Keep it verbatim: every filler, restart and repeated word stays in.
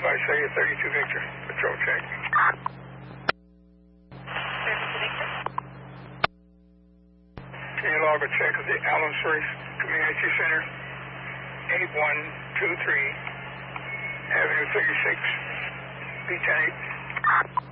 I say a thirty-two Victor, patrol check. thirty-two Victor. Can you log a check of the Allen Surf Community Center, eight one two three, Avenue thirty-six, B ten eight.